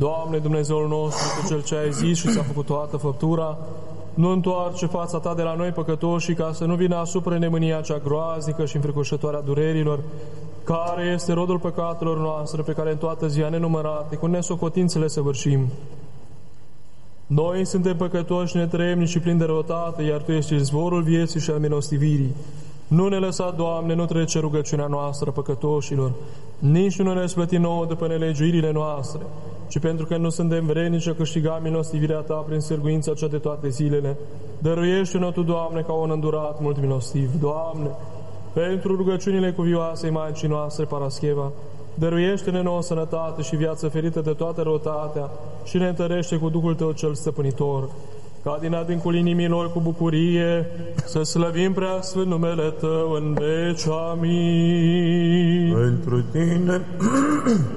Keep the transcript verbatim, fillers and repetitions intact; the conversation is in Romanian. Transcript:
Doamne, Dumnezeul nostru, Tu Cel ce ai zis și s-a făcut toată făptura, nu întoarce fața Ta de la noi păcătoși, ca să nu vină asupra nemânia cea groaznică și înfricoșătoare a durerilor, care este rodul păcatelor noastre, pe care în toată ziua nenumărate, cu nesocotințele săvârșim. Noi suntem păcătoși, netremnici și plini de răutate, iar Tu ești izvorul vieții și al milostivirii. Nu ne lăsa, Doamne, nu trece rugăciunea noastră păcătoșilor, nici nu ne splăti nouă după nelegiuirile noastre, ci pentru că nu suntem vrednici să câștiga milostivirea Ta prin sârguința cea de toate zilele. Dăruiește-ne Tu, Doamne, ca un îndurat mult milostiv. Doamne, pentru rugăciunile cuvioasei Maicii noastre Parascheva, dăruiește-ne nouă sănătate și viață ferită de toată răutatea și ne întărește cu Duhul Tău cel stăpânitor, ca din adâncul inimilor cu bucurie să slăvim prea sfânt numele Tău în veci. Amin. Pentru Tine